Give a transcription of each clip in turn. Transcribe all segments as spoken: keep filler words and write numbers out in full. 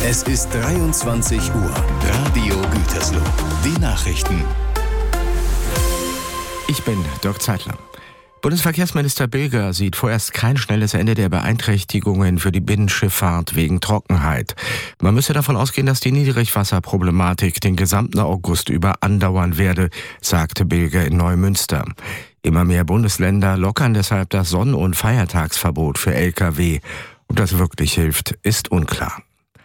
Es ist dreiundzwanzig Uhr. Radio Gütersloh. Die Nachrichten. Ich bin Dirk Zeitler. Bundesverkehrsminister Bilger sieht vorerst kein schnelles Ende der Beeinträchtigungen für die Binnenschifffahrt wegen Trockenheit. Man müsse davon ausgehen, dass die Niedrigwasserproblematik den gesamten August über andauern werde, sagte Bilger in Neumünster. Immer mehr Bundesländer lockern deshalb das Sonn- und Feiertagsverbot für L K W. Ob das wirklich hilft, ist unklar.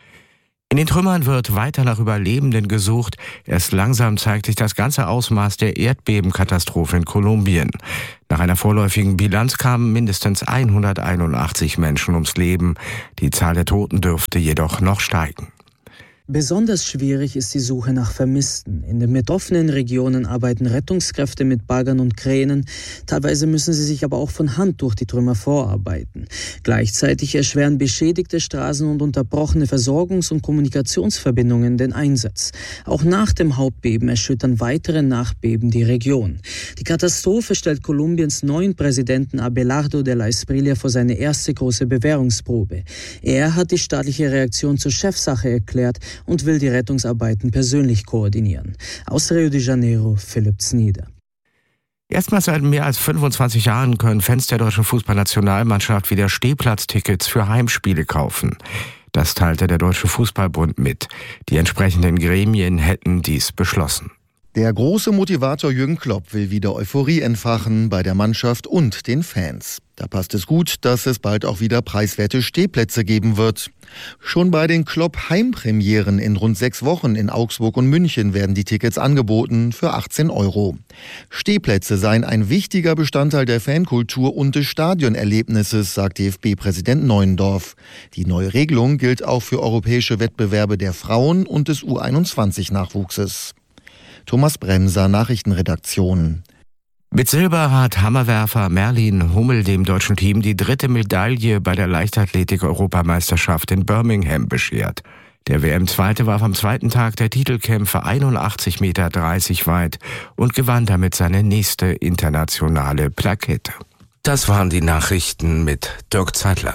In den Trümmern wird weiter nach Überlebenden gesucht. Erst langsam zeigt sich das ganze Ausmaß der Erdbebenkatastrophe in Kolumbien. Nach einer vorläufigen Bilanz kamen mindestens hunderteinundachtzig Menschen ums Leben. Die Zahl der Toten dürfte jedoch noch steigen. Besonders schwierig ist die Suche nach Vermissten. In den betroffenen Regionen arbeiten Rettungskräfte mit Baggern und Kränen. Teilweise müssen sie sich aber auch von Hand durch die Trümmer vorarbeiten. Gleichzeitig erschweren beschädigte Straßen und unterbrochene Versorgungs- und Kommunikationsverbindungen den Einsatz. Auch nach dem Hauptbeben erschüttern weitere Nachbeben die Region. Die Katastrophe stellt Kolumbiens neuen Präsidenten Abelardo de la Espriella vor seine erste große Bewährungsprobe. Er hat die staatliche Reaktion zur Chefsache erklärt und will die Rettungsarbeiten persönlich koordinieren. Aus Rio de Janeiro, Philipp Znieder. Erstmals seit mehr als fünfundzwanzig Jahren können Fans der deutschen Fußballnationalmannschaft wieder Stehplatztickets für Heimspiele kaufen. Das teilte der Deutsche Fußballbund mit. Die entsprechenden Gremien hätten dies beschlossen. Der große Motivator Jürgen Klopp will wieder Euphorie entfachen bei der Mannschaft und den Fans. Da passt es gut, dass es bald auch wieder preiswerte Stehplätze geben wird. Schon bei den Klopp-Heimpremieren in rund sechs Wochen in Augsburg und München werden die Tickets angeboten für achtzehn Euro. Stehplätze seien ein wichtiger Bestandteil der Fankultur und des Stadionerlebnisses, sagt D F B-Präsident Neuendorf. Die neue Regelung gilt auch für europäische Wettbewerbe der Frauen und des U einundzwanzig-Nachwuchses. Thomas Bremser, Nachrichtenredaktion. Mit Silber hat Hammerwerfer Merlin Hummel dem deutschen Team die dritte Medaille bei der Leichtathletik-Europameisterschaft in Birmingham beschert. Der W M-Zweite warf am zweiten Tag der Titelkämpfe einundachtzig Komma dreißig Meter weit und gewann damit seine nächste internationale Plakette. Das waren die Nachrichten mit Dirk Zeitler.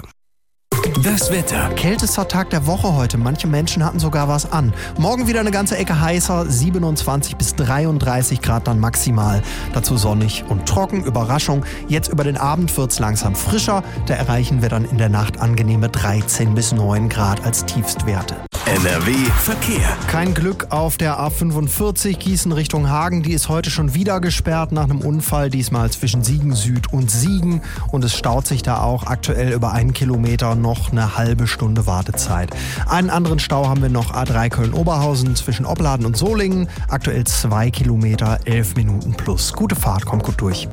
Das Wetter. Kältester Tag der Woche heute. Manche Menschen hatten sogar was an. Morgen wieder eine ganze Ecke heißer. siebenundzwanzig bis dreiunddreißig Grad dann maximal. Dazu sonnig und trocken. Überraschung. Jetzt über den Abend wird's langsam frischer. Da erreichen wir dann in der Nacht angenehme dreizehn bis neun Grad als Tiefstwerte. N R W Verkehr. Kein Glück auf der A fünfundvierzig Gießen Richtung Hagen. Die ist heute schon wieder gesperrt nach einem Unfall. Diesmal zwischen Siegen Süd und Siegen. Und es staut sich da auch aktuell über einen Kilometer noch eine halbe Stunde Wartezeit. Einen anderen Stau haben wir noch A drei Köln-Oberhausen zwischen Opladen und Solingen. Aktuell zwei Kilometer, elf Minuten plus. Gute Fahrt, kommt gut durch.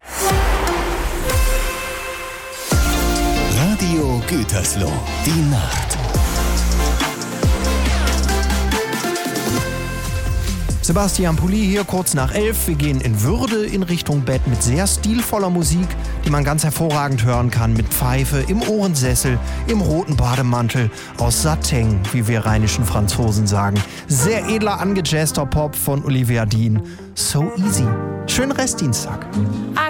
Radio Gütersloh. Die Nacht. Sebastian Pulli hier, kurz nach elf. Wir gehen in Würde in Richtung Bett mit sehr stilvoller Musik, die man ganz hervorragend hören kann, mit Pfeife, im Ohrensessel, im roten Bademantel, aus Satin, wie wir rheinischen Franzosen sagen. Sehr edler, angejazzter Pop von Olivia Dean. So easy. Schönen Restdienstag. I